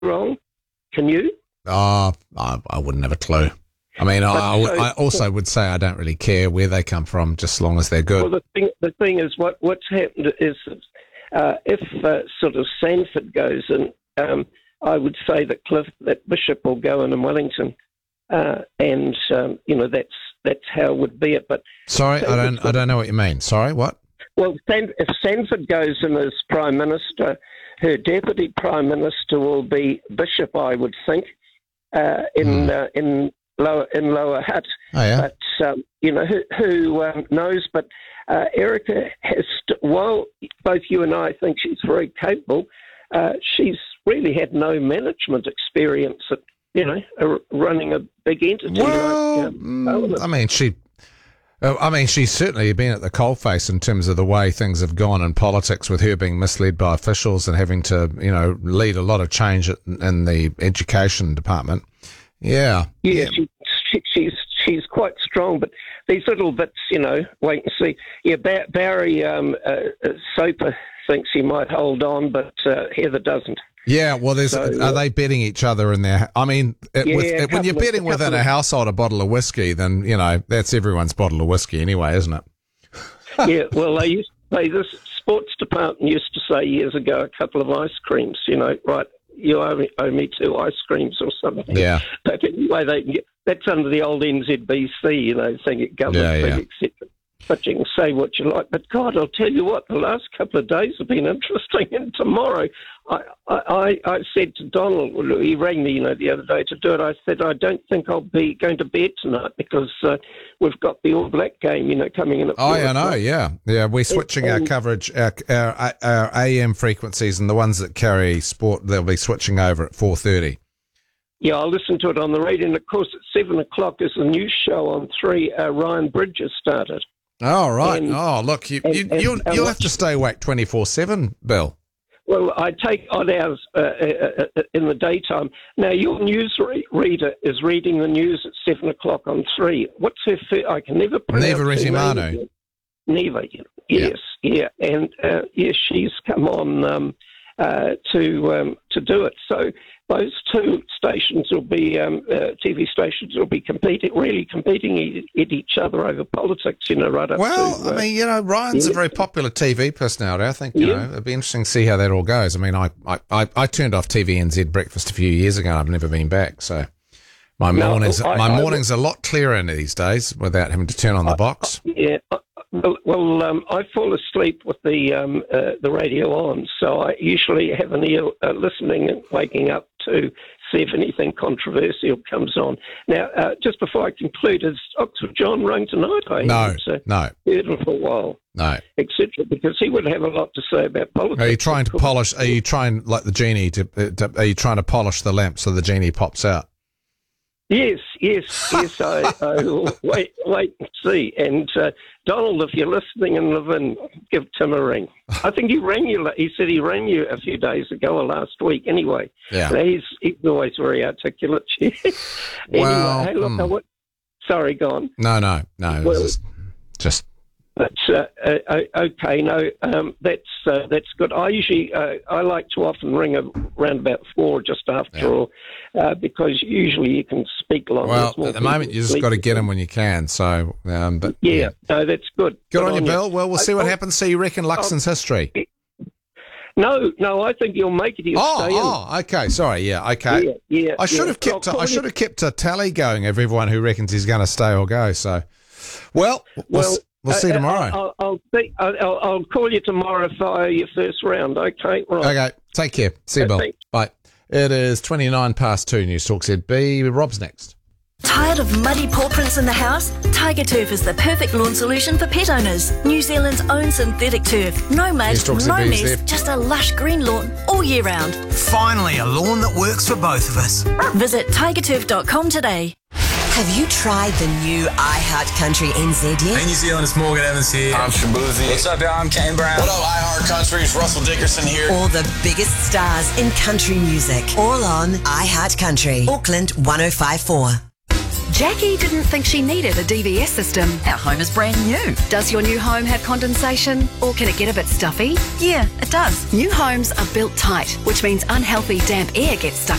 wrong? Can you? I wouldn't have a clue. I mean, I also would say I don't really care where they come from, just as long as they're good. Well, the thing is, what's happened is if sort of Sanford goes in, I would say that Bishop will go in Wellington, and that's how it would be it. But sorry, I don't know what you mean. Sorry, what? Well, if Sanford goes in as Prime Minister, her Deputy Prime Minister will be Bishop, I would think, in Lower Hutt. Oh, yeah. But, who knows? But Erica has, while both you and I think she's very capable, she's really had no management experience at, running a big entity. Well, she's certainly been at the coalface in terms of the way things have gone in politics, with her being misled by officials and having to, lead a lot of change in the education department. Yeah. Yeah, she's quite strong, but these little bits, wait and see. Yeah, Barry Soper thinks he might hold on, but Heather doesn't. Yeah, well, are they betting each other in there? I mean, when you're betting within a household a bottle of whiskey, then, that's everyone's bottle of whiskey anyway, isn't it? Yeah, well, they used to say, this sports department used to say years ago, a couple of ice creams, right, you owe me 2 ice creams or something. Yeah. But anyway, that's under the old NZBC, thing at government, etc. But you can say what you like. But God, I'll tell you what, the last couple of days have been interesting. And tomorrow, I said to Donald, he rang me, the other day to do it. I said, I don't think I'll be going to bed tonight because we've got the All Black game, coming in at 4 o'clock. I know, yeah. Yeah, we're switching our coverage, our AM frequencies, and the ones that carry sport, they'll be switching over at 4:30. Yeah, I'll listen to it on the radio. And, of course, at 7 o'clock is the news show on 3. Ryan Bridges started. Oh, right. Look, you'll have to stay awake 24/7, Bill. Well, I take odd hours in the daytime. Now, your news reader is reading the news at 7 o'clock on 3. What's her I can never pronounce Neva Retimano. Neva, yes, yeah. And, she's come on to do it. So those two stations will be, TV stations will be competing at each other over politics, right up to... Ryan's a very popular TV personality. I think, it'd be interesting to see how that all goes. I mean, I turned off TVNZ breakfast a few years ago and I've never been back, so my mornings are a lot clearer these days without having to turn on the box. Yeah. Well, I fall asleep with the radio on, so I usually have an ear listening and waking up to see if anything controversial comes on. Now, just before I conclude, has Oxford John rung tonight? No. Heard him for a while. No. Etc. Because he would have a lot to say about politics. Are you trying to polish? Are you trying, like the genie, are you trying to polish the lamp so the genie pops out? Yes. I will wait and see. And Donald, if you're listening in Levin, give Tim a ring. I think he rang you. He said he rang you a few days ago or last week. Anyway, he's always very articulate. Well, hey, look, sorry, go on. No. It was just. But okay, no, that's good. I usually I like to often ring around about 4 just after all, because usually you can speak longer. Well, at the moment you just got to get them when you can. So, but no, that's good. Good on you, Bill. Well, we'll see what happens. So you reckon Luxon's history? No, I think you'll make it. Okay. Sorry, okay. Yeah. I should have kept a tally going of everyone who reckons he's going to stay or go. So, well. We'll see you tomorrow. I'll call you tomorrow for your first round. Okay, right. Okay, take care. See you, Bill. Bye. It is 29 past 2. News Talk ZB. Rob's next. Tired of muddy paw prints in the house? Tiger Turf is the perfect lawn solution for pet owners. New Zealand's own synthetic turf. No mud, no mess, just a lush green lawn all year round. Finally, a lawn that works for both of us. Visit tigerturf.com today. Have you tried the new iHeart Country NZ yet? Hey New Zealand, it's Morgan Evans here. I'm Shabuzi. What's up, y'all? I'm Kane Brown. What up, iHeart Country? It's Russell Dickerson here. All the biggest stars in country music. All on iHeart Country. Auckland 105.4. Jackie didn't think she needed a DVS system. Our home is brand new. Does your new home have condensation, or can it get a bit stuffy? Yeah, it does. New homes are built tight, which means unhealthy damp air gets stuck